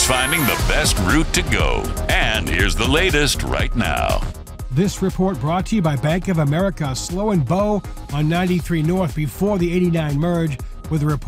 finding the best route to go. And here's the latest right now. This report brought to you by Bank of America. Slow and Bow on 93 North before the 89 merge with a report.